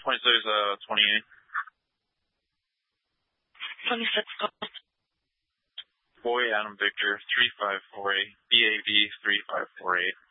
26, 28. 26. Boy Adam Victor 3548, BAV 3548.